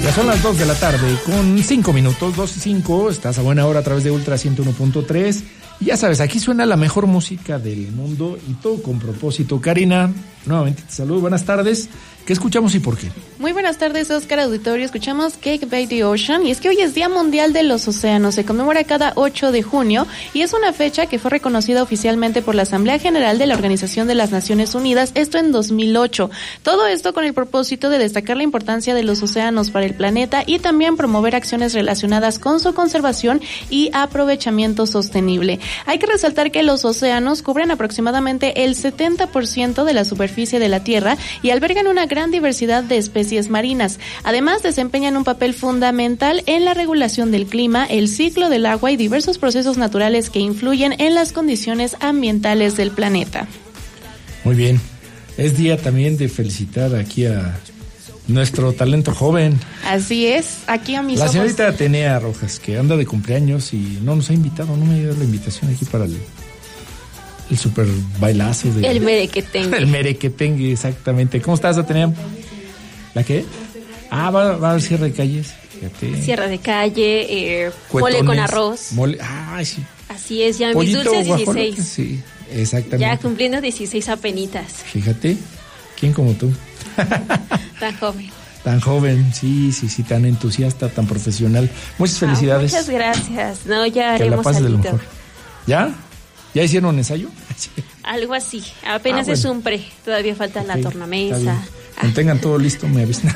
Ya son las 2 de la tarde con 5 minutos, 2:05, estás a buena hora a través de Ultra 101.3. Y ya sabes, aquí suena la mejor música del mundo y todo con propósito. Karina, nuevamente te saludo, buenas tardes. ¿Qué escuchamos y por qué? Muy buenas tardes, Oscar Auditorio. Escuchamos Cake by the Ocean y es que hoy es Día Mundial de los Océanos. Se conmemora cada 8 de junio y es una fecha que fue reconocida oficialmente por la Asamblea General de la Organización de las Naciones Unidas, esto en 2008. Todo esto con el propósito de destacar la importancia de los océanos para el planeta y también promover acciones relacionadas con su conservación y aprovechamiento sostenible. Hay que resaltar que los océanos cubren aproximadamente el 70% de la superficie de la Tierra y albergan una gran diversidad de especies marinas. Además, desempeñan un papel fundamental en la regulación del clima, el ciclo del agua y diversos procesos naturales que influyen en las condiciones ambientales del planeta. Muy bien. Es día también de felicitar aquí a nuestro talento joven. Así es, aquí a mis La ojos. señorita Atenea Rojas, que anda de cumpleaños y no nos ha invitado, no me ha dado la invitación aquí para el super bailazo de... El merequetengue. El merequetengue, exactamente. ¿Cómo estás, Atenea? ¿La qué? Ah, va al cierre de calles. Fíjate. Cierre de calle, mole con arroz. Mole, ay, sí. Así es, ya Pollito, mis dulces 16. guajolote, sí, exactamente. Ya cumpliendo 16 apenitas. Fíjate, ¿quién como tú? Tan joven. Tan joven, sí, tan entusiasta, tan profesional. Muchas felicidades. Muchas gracias. No, ya que haremos la pases de lo algo. mejor. ¿Ya? ¿Ya hicieron un ensayo? Sí. Algo así. Apenas es un pre. Todavía falta la tornamesa. Cuando tengan todo listo, me avisan.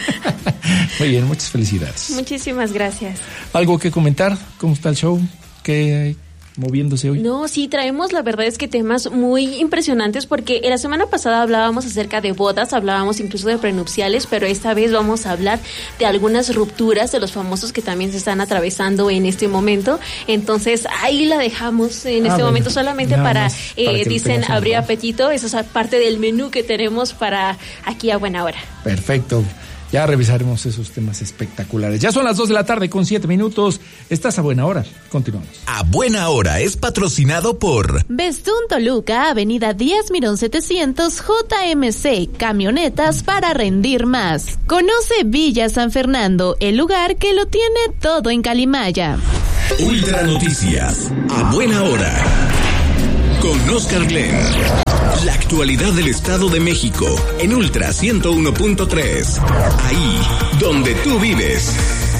Muy bien, muchas felicidades. Muchísimas gracias. ¿Algo que comentar? ¿Cómo está el show? ¿Qué hay moviéndose hoy? No, sí, traemos la verdad es que temas muy impresionantes porque la semana pasada hablábamos acerca de bodas, hablábamos incluso de prenupciales, pero esta vez vamos a hablar de algunas rupturas de los famosos que también se están atravesando en este momento. Entonces, ahí la dejamos en este momento solamente para dicen, abrir apetito. Eso es parte del menú que tenemos para aquí a buena hora. Perfecto. Ya revisaremos esos temas espectaculares. Ya son las 2 de la tarde con 7 minutos. Estás a buena hora. Continuamos. A buena hora es patrocinado por Bestún Toluca, Avenida Díaz Mirón 700, JMC, camionetas para rendir más. Conoce Villa San Fernando, el lugar que lo tiene todo en Calimaya. Ultra Noticias. A buena hora. Con Oscar Glenn. La actualidad del Estado de México en Ultra 101.3. Ahí donde tú vives.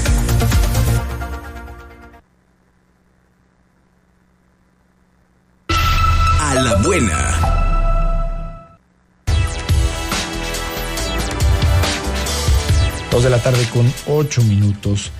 A la buena. 2 de la tarde con 8 minutos.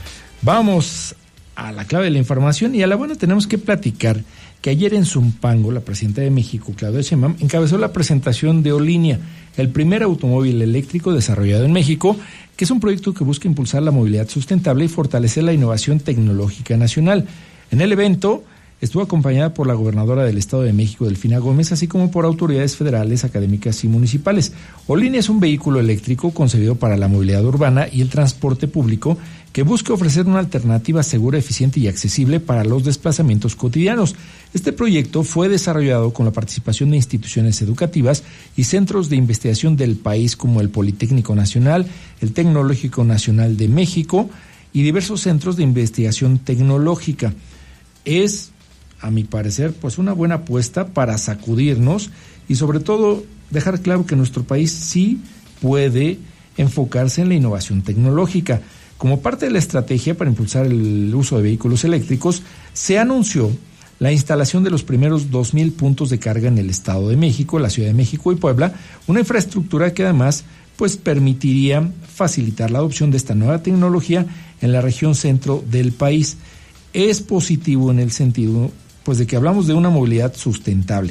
Vamos a la clave de la información y a la buena tenemos que platicar que ayer en Zumpango, la presidenta de México, Claudia Sheinbaum, encabezó la presentación de Olinia, el primer automóvil eléctrico desarrollado en México, que es un proyecto que busca impulsar la movilidad sustentable y fortalecer la innovación tecnológica nacional. En el evento estuvo acompañada por la gobernadora del Estado de México, Delfina Gómez, así como por autoridades federales, académicas y municipales. Olinia es un vehículo eléctrico concebido para la movilidad urbana y el transporte público que busca ofrecer una alternativa segura, eficiente y accesible para los desplazamientos cotidianos. Este proyecto fue desarrollado con la participación de instituciones educativas y centros de investigación del país como el Politécnico Nacional, el Tecnológico Nacional de México y diversos centros de investigación tecnológica. Es, a mi parecer, pues una buena apuesta para sacudirnos y sobre todo dejar claro que nuestro país sí puede enfocarse en la innovación tecnológica. Como parte de la estrategia para impulsar el uso de vehículos eléctricos, se anunció la instalación de los primeros 2,000 puntos de carga en el Estado de México, la Ciudad de México y Puebla, una infraestructura que además pues permitiría facilitar la adopción de esta nueva tecnología en la región centro del país. Es positivo en el sentido pues de que hablamos de una movilidad sustentable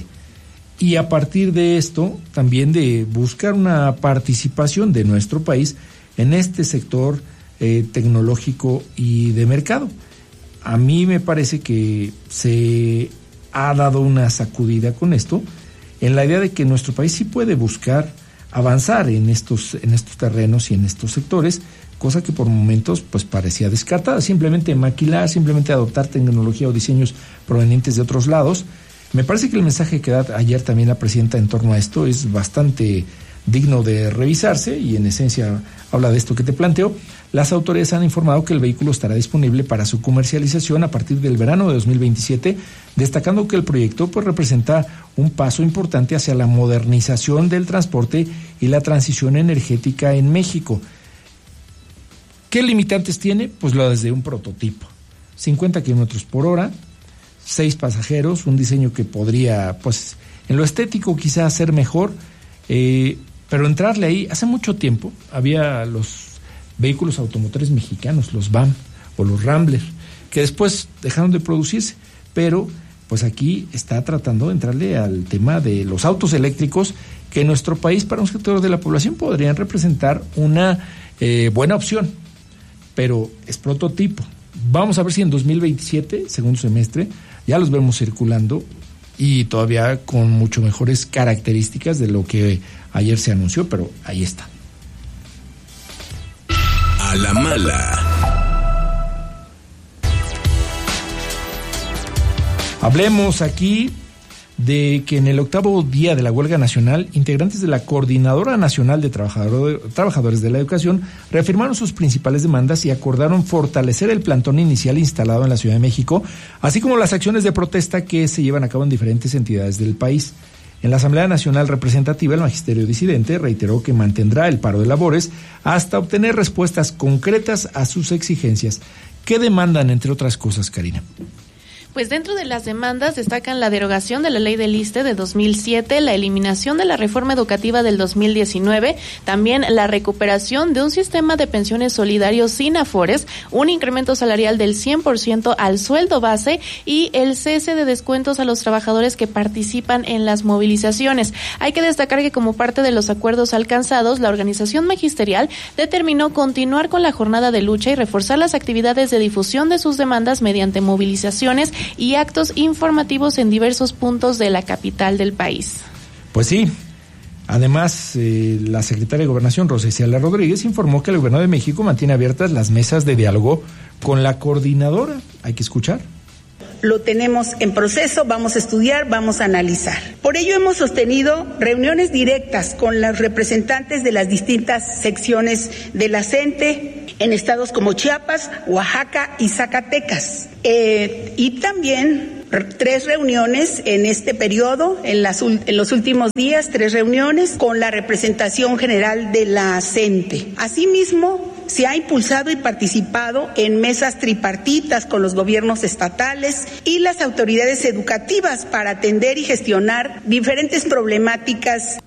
y a partir de esto también de buscar una participación de nuestro país en este sector tecnológico y de mercado. A mí me parece que se ha dado una sacudida con esto en la idea de que nuestro país sí puede buscar avanzar en estos terrenos y en estos sectores, cosa que por momentos pues parecía descartada, simplemente maquilar, simplemente adoptar tecnología o diseños provenientes de otros lados. Me parece que el mensaje que da ayer también la presidenta en torno a esto es bastante digno de revisarse y en esencia habla de esto que te planteo. Las autoridades han informado que el vehículo estará disponible para su comercialización a partir del verano de 2027, destacando que el proyecto pues representa un paso importante hacia la modernización del transporte y la transición energética en México. ¿Qué limitantes tiene? Pues lo desde un prototipo. 50 kilómetros por hora, 6 pasajeros, un diseño que podría, pues, en lo estético quizás ser mejor, pero entrarle ahí, hace mucho tiempo había los vehículos automotores mexicanos, los VAM o los Rambler, que después dejaron de producirse, pero pues aquí está tratando de entrarle al tema de los autos eléctricos, que en nuestro país para un sector de la población podrían representar una buena opción, pero es prototipo. Vamos a ver si en 2027, segundo semestre, ya los vemos circulando y todavía con mucho mejores características de lo que ayer se anunció, pero ahí está. A la mala. Hablemos aquí de que en el 8º día de la huelga nacional, integrantes de la Coordinadora Nacional de Trabajadores de la Educación reafirmaron sus principales demandas y acordaron fortalecer el plantón inicial instalado en la Ciudad de México, así como las acciones de protesta que se llevan a cabo en diferentes entidades del país. En la Asamblea Nacional Representativa, el magisterio disidente reiteró que mantendrá el paro de labores hasta obtener respuestas concretas a sus exigencias. ¿Qué demandan, entre otras cosas, Karina? Pues dentro de las demandas destacan la derogación de la ley del ISSSTE de 2007, la eliminación de la reforma educativa del 2019, también la recuperación de un sistema de pensiones solidarios sin afores, un incremento salarial del 100% al sueldo base y el cese de descuentos a los trabajadores que participan en las movilizaciones. Hay que destacar que como parte de los acuerdos alcanzados, la organización magisterial determinó continuar con la jornada de lucha y reforzar las actividades de difusión de sus demandas mediante movilizaciones y actos informativos en diversos puntos de la capital del país. Pues sí. Además, la secretaria de Gobernación, Rosa Isela Rodríguez, informó que el Gobierno de México mantiene abiertas las mesas de diálogo con la coordinadora. Hay que escuchar. Lo tenemos en proceso, vamos a estudiar, vamos a analizar. Por ello hemos sostenido reuniones directas con los representantes de las distintas secciones de la CENTE en estados como Chiapas, Oaxaca y Zacatecas. Y también 3 reuniones en este periodo, en los últimos días, 3 reuniones con la representación general de la CENTE. Asimismo, se ha impulsado y participado en mesas tripartitas con los gobiernos estatales y las autoridades educativas para atender y gestionar diferentes problemáticas.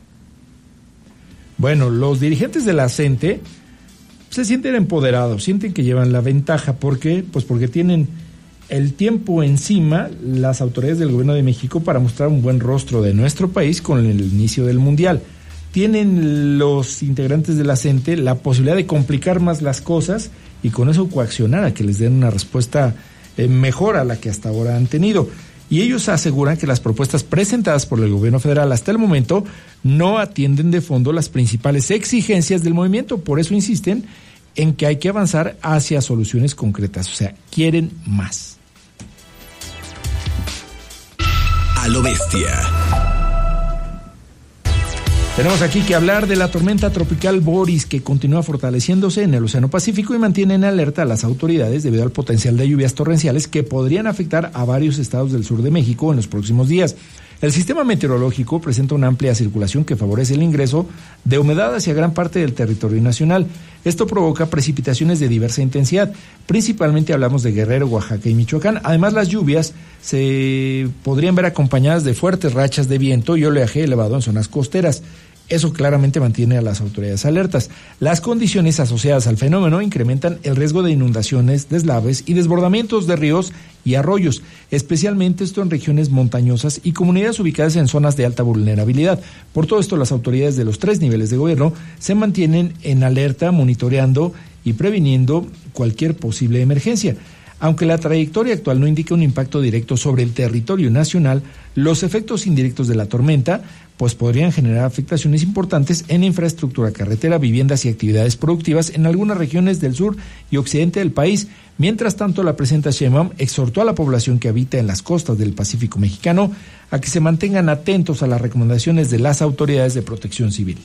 Bueno, los dirigentes de la CENTE se sienten empoderados, sienten que llevan la ventaja. ¿Por qué? Pues porque tienen el tiempo encima las autoridades del Gobierno de México para mostrar un buen rostro de nuestro país con el inicio del Mundial. Tienen los integrantes de la CENTE la posibilidad de complicar más las cosas y con eso coaccionar a que les den una respuesta mejor a la que hasta ahora han tenido. Y ellos aseguran que las propuestas presentadas por el gobierno federal hasta el momento no atienden de fondo las principales exigencias del movimiento. Por eso insisten en que hay que avanzar hacia soluciones concretas. O sea, quieren más. A lo bestia. Tenemos aquí que hablar de la tormenta tropical Boris, que continúa fortaleciéndose en el Océano Pacífico y mantiene en alerta a las autoridades debido al potencial de lluvias torrenciales que podrían afectar a varios estados del sur de México en los próximos días. El sistema meteorológico presenta una amplia circulación que favorece el ingreso de humedad hacia gran parte del territorio nacional. Esto provoca precipitaciones de diversa intensidad. Principalmente hablamos de Guerrero, Oaxaca y Michoacán. Además, las lluvias se podrían ver acompañadas de fuertes rachas de viento y oleaje elevado en zonas costeras. Eso claramente mantiene a las autoridades alertas. Las condiciones asociadas al fenómeno incrementan el riesgo de inundaciones, deslaves y desbordamientos de ríos y arroyos, especialmente esto en regiones montañosas y comunidades ubicadas en zonas de alta vulnerabilidad. Por todo esto, las autoridades de los 3 niveles de gobierno se mantienen en alerta, monitoreando y previniendo cualquier posible emergencia. Aunque la trayectoria actual no indica un impacto directo sobre el territorio nacional, los efectos indirectos de la tormenta pues podrían generar afectaciones importantes en infraestructura carretera, viviendas y actividades productivas en algunas regiones del sur y occidente del país. Mientras tanto, la presidenta Sheinbaum exhortó a la población que habita en las costas del Pacífico mexicano a que se mantengan atentos a las recomendaciones de las autoridades de protección civil.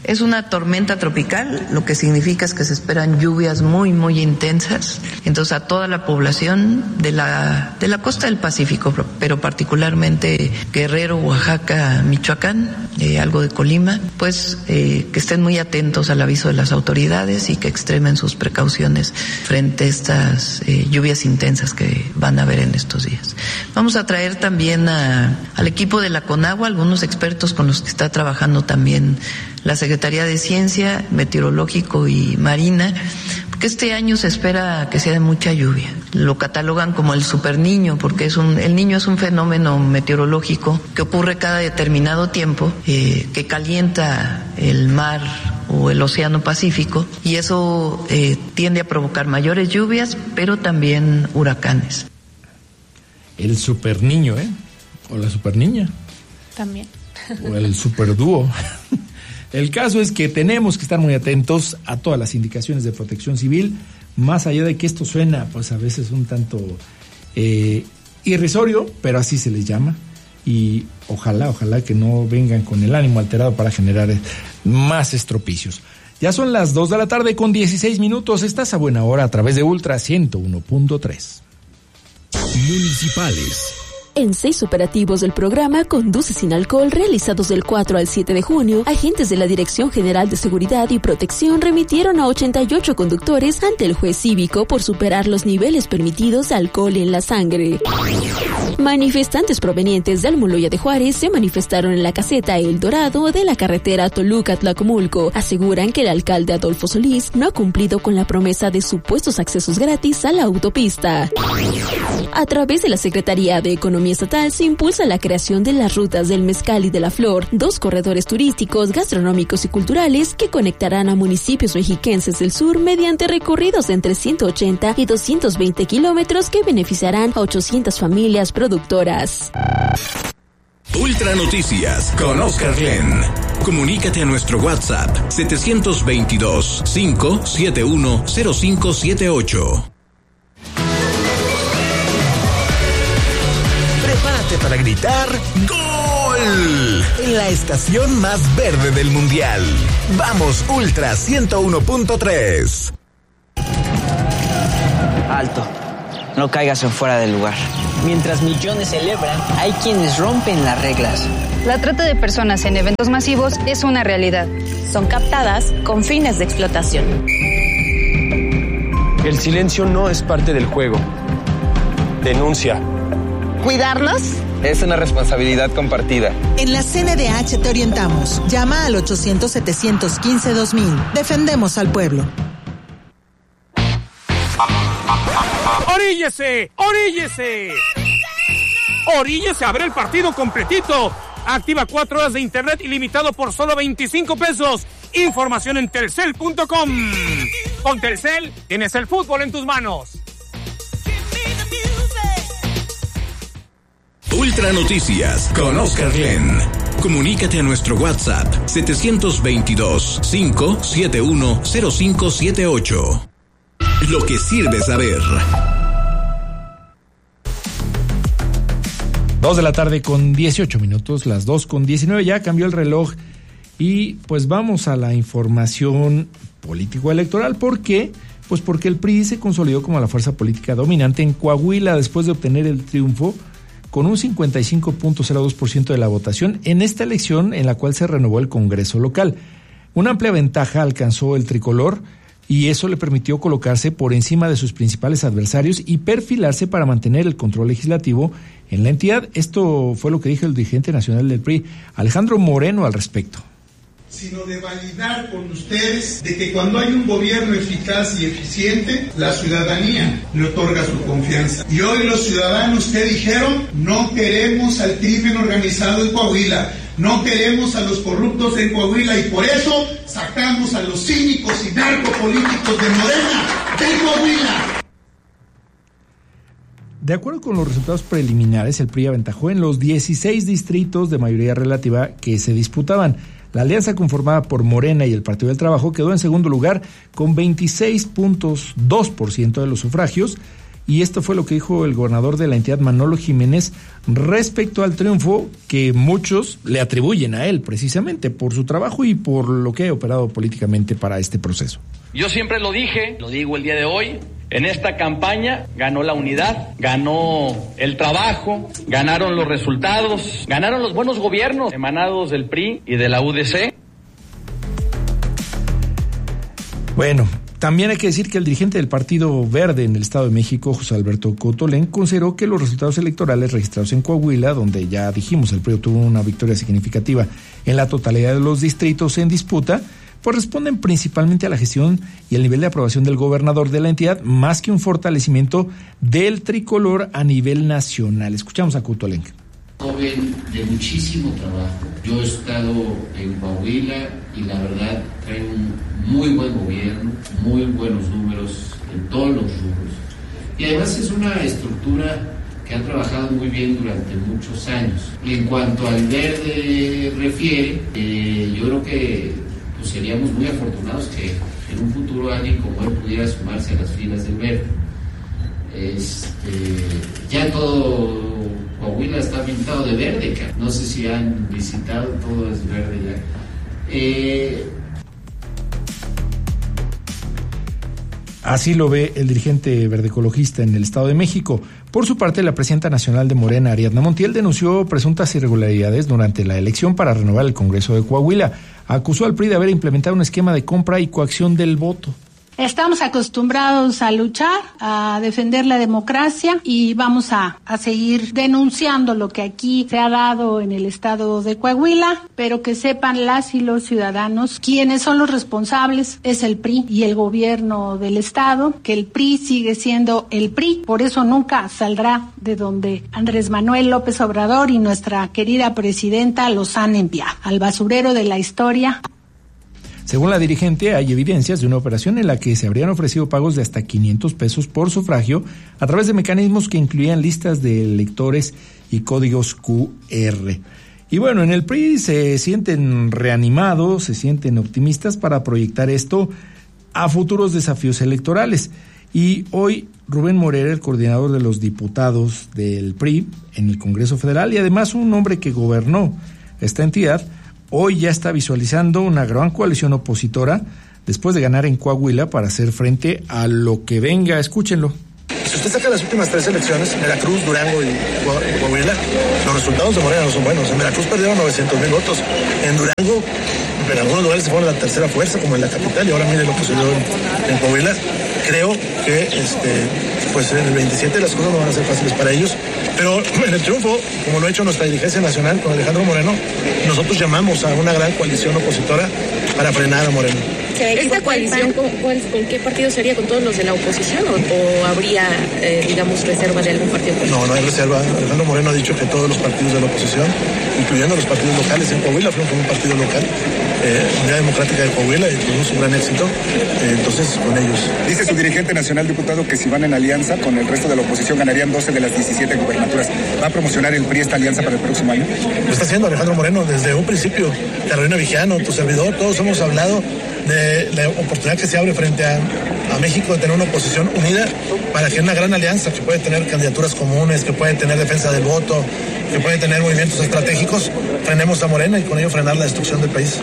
Es una tormenta tropical, lo que significa es que se esperan lluvias muy, muy intensas. Entonces, a toda la población de la costa del Pacífico, pero particularmente Guerrero, Oaxaca, Michoacán, algo de Colima, pues que estén muy atentos al aviso de las autoridades y que extremen sus precauciones frente a estas lluvias intensas que van a haber en estos días. Vamos a traer también al equipo de la CONAGUA, algunos expertos con los que está trabajando también la Secretaría de Ciencia, Meteorológico y Marina, porque este año se espera que sea de mucha lluvia. Lo catalogan como el superniño, porque el niño es un fenómeno meteorológico que ocurre cada determinado tiempo, que calienta el mar o el océano Pacífico, y eso tiende a provocar mayores lluvias, pero también huracanes. El superniño, o la superniña. También. O el superdúo. El caso es que tenemos que estar muy atentos a todas las indicaciones de Protección Civil, más allá de que esto suena, pues a veces un tanto irrisorio, pero así se les llama, y ojalá que no vengan con el ánimo alterado para generar más estropicios. Ya son las 2:16 p.m, estás a buena hora a través de Ultra 101.3. Municipales. En 6 operativos del programa Conduce sin alcohol, realizados del 4 al 7 de junio, agentes de la Dirección General de Seguridad y Protección remitieron a 88 conductores ante el juez cívico por superar los niveles permitidos de alcohol en la sangre. Manifestantes provenientes de Almoloya de Juárez se manifestaron en la caseta El Dorado de la carretera Toluca-Tlacomulco. Aseguran que el alcalde Adolfo Solís no ha cumplido con la promesa de supuestos accesos gratis a la autopista. A través de la Secretaría de Economía Estatal se impulsa la creación de las rutas del Mezcal y de la Flor, 2 corredores turísticos, gastronómicos y culturales que conectarán a municipios mexiquenses del sur mediante recorridos entre 180 y 220 kilómetros que beneficiarán a 800 familias productoras. Ultra Noticias con Oscar Glenn. Comunícate a nuestro WhatsApp 722-571-0578. Prepárate para gritar ¡Gol! En la estación más verde del mundial. Vamos, Ultra 101.3. Alto. No caigas en fuera del lugar. Mientras millones celebran, hay quienes rompen las reglas. La trata de personas en eventos masivos es una realidad. Son captadas con fines de explotación. El silencio no es parte del juego. Denuncia. ¿Cuidarnos? Es una responsabilidad compartida. En la CNDH te orientamos. Llama al 800-715-2000. Defendemos al pueblo. ¡Oríllese! ¡Oríllese! ¡Oríllese a ver el partido completito! Activa 4 horas de internet ilimitado por solo 25 pesos. Información en telcel.com. Con Telcel tienes el fútbol en tus manos. Ultra Noticias con Oscar Glenn. Comunícate a nuestro WhatsApp 722-571-0578. Lo que sirve saber. 2:18 p.m, las 2:19, ya cambió el reloj y pues vamos a la información político-electoral. ¿Por qué? Pues porque el PRI se consolidó como la fuerza política dominante en Coahuila después de obtener el triunfo con un 55.02% de la votación en esta elección en la cual se renovó el Congreso local. Una amplia ventaja alcanzó el tricolor y eso le permitió colocarse por encima de sus principales adversarios y perfilarse para mantener el control legislativo en la entidad. Esto fue lo que dijo el dirigente nacional del PRI, Alejandro Moreno, al respecto. Sino de validar con ustedes de que cuando hay un gobierno eficaz y eficiente, la ciudadanía le otorga su confianza. Y hoy los ciudadanos que dijeron, no queremos al crimen organizado en Coahuila, no queremos a los corruptos en Coahuila, y por eso sacamos a los cínicos y narcopolíticos de Morena de Coahuila. De acuerdo con los resultados preliminares, el PRI aventajó en los 16 distritos de mayoría relativa que se disputaban. La alianza conformada por Morena y el Partido del Trabajo quedó en segundo lugar con 26.2% de los sufragios y esto fue lo que dijo el gobernador de la entidad, Manolo Jiménez, respecto al triunfo que muchos le atribuyen a él, precisamente por su trabajo y por lo que ha operado políticamente para este proceso. Yo siempre lo dije, lo digo el día de hoy, en esta campaña ganó la unidad, ganó el trabajo, ganaron los resultados, ganaron los buenos gobiernos emanados del PRI y de la UDC. Bueno, también hay que decir que el dirigente del Partido Verde en el Estado de México, José Alberto Cotolén, consideró que los resultados electorales registrados en Coahuila, donde ya dijimos el PRI tuvo una victoria significativa en la totalidad de los distritos en disputa, pues responden principalmente a la gestión y el nivel de aprobación del gobernador de la entidad, más que un fortalecimiento del tricolor a nivel nacional. Escuchamos a Cotolén. Joven de muchísimo trabajo. Yo he estado en Coahuila y la verdad trae un muy buen gobierno, muy buenos números en todos los rubros. Y además es una estructura que ha trabajado muy bien durante muchos años. Y en cuanto al Verde refiere, yo creo que pues, seríamos muy afortunados que en un futuro alguien como él pudiera sumarse a las filas del Verde. Ya todo Coahuila está pintado de verde, no sé si han visitado, todo es verde ya. Así lo ve el dirigente verde ecologista en el Estado de México. Por su parte, la presidenta nacional de Morena, Ariadna Montiel, denunció presuntas irregularidades durante la elección para renovar el Congreso de Coahuila. Acusó al PRI de haber implementado un esquema de compra y coacción del voto. Estamos acostumbrados a luchar, a defender la democracia y vamos a seguir denunciando lo que aquí se ha dado en el estado de Coahuila, pero que sepan las y los ciudadanos quiénes son los responsables, es el PRI y el gobierno del estado, que el PRI sigue siendo el PRI, por eso nunca saldrá de donde Andrés Manuel López Obrador y nuestra querida presidenta los han enviado, al basurero de la historia. Según la dirigente, hay evidencias de una operación en la que se habrían ofrecido pagos de hasta 500 pesos por sufragio a través de mecanismos que incluían listas de electores y códigos QR. Y bueno, en el PRI se sienten reanimados, se sienten optimistas para proyectar esto a futuros desafíos electorales. Y hoy Rubén Moreira, el coordinador de los diputados del PRI en el Congreso Federal y además un hombre que gobernó esta entidad, hoy ya está visualizando una gran coalición opositora después de ganar en Coahuila para hacer frente a lo que venga. Escúchenlo. Si usted saca las últimas 3 elecciones, Veracruz, Durango y Coahuila, los resultados de Morena no son buenos. En Veracruz perdieron 900,000 votos. En Durango, en algunos lugares se fueron a la tercera fuerza, como en la capital, y ahora mire lo que sucedió en Coahuila. Creo que pues en el 27 las cosas no van a ser fáciles para ellos, pero en el triunfo, como lo ha hecho nuestra dirigencia nacional con Alejandro Moreno, nosotros llamamos a una gran coalición opositora para frenar a Moreno. ¿Esta coalición con qué partido sería? ¿Con todos los de la oposición o habría, digamos, reserva de algún partido? No hay reserva. Alejandro Moreno ha dicho que todos los partidos de la oposición, incluyendo los partidos locales, en Coahuila fueron un partido local, Unidad Democrática de Coahuila, y tuvimos un gran éxito, entonces con ellos. Dice su dirigente nacional, diputado, que si van en alianza con el resto de la oposición ganarían 12 de las 17 gubernaturas. ¿Va a promocionar el PRI esta alianza para el próximo año? Lo está haciendo Alejandro Moreno desde un principio. Carolina Vigiano, tu servidor, todos hemos hablado de la oportunidad que se abre frente a México de tener una oposición unida para que una gran alianza que puede tener candidaturas comunes, que puede tener defensa del voto, que puede tener movimientos estratégicos, frenemos a Morena y con ello frenar la destrucción del país.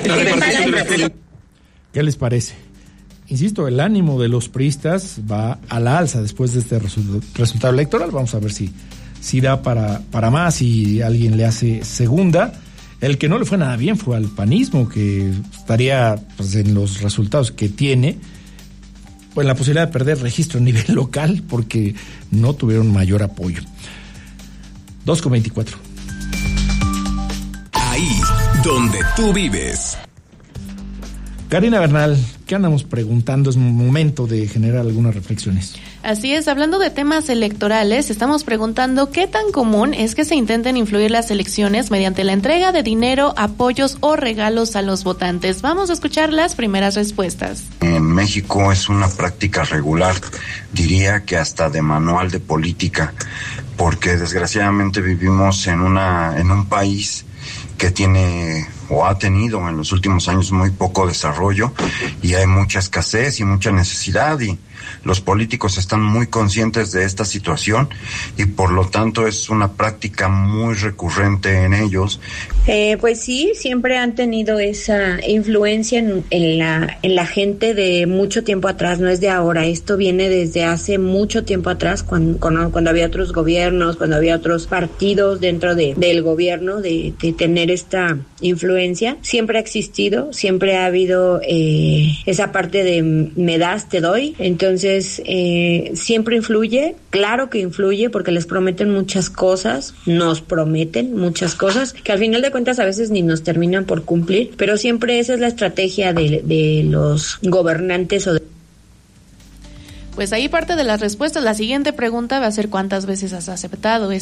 ¿Qué les parece? Insisto, el ánimo de los priistas va a la alza después de este resultado electoral. Vamos a ver si da para más y alguien le hace segunda. El que no le fue nada bien fue al panismo, que estaría pues, en los resultados que tiene, pues la posibilidad de perder registro a nivel local porque no tuvieron mayor apoyo. 2:24. Ahí donde tú vives. Karina Bernal, ¿qué andamos preguntando? Es momento de generar algunas reflexiones. Así es, hablando de temas electorales, estamos preguntando qué tan común es que se intenten influir las elecciones mediante la entrega de dinero, apoyos o regalos a los votantes. Vamos a escuchar las primeras respuestas. En México es una práctica regular, diría que hasta de manual de política, porque desgraciadamente vivimos en un país que tiene o ha tenido en los últimos años muy poco desarrollo y hay mucha escasez y mucha necesidad, y Los políticos están muy conscientes de esta situación y por lo tanto es una práctica muy recurrente en ellos. Pues sí, siempre han tenido esa influencia en la gente de mucho tiempo atrás, no es de ahora. Esto viene desde hace mucho tiempo atrás, cuando había otros gobiernos, cuando había otros partidos dentro del gobierno, de tener esta influencia. Siempre ha existido, siempre ha habido esa parte de me das, te doy. Entonces, siempre influye, claro que influye, porque les prometen muchas cosas, nos prometen muchas cosas, que al final de cuentas a veces ni nos terminan por cumplir, pero siempre esa es la estrategia de los gobernantes Pues ahí parte de las respuestas. La siguiente pregunta va a ser ¿cuántas veces has aceptado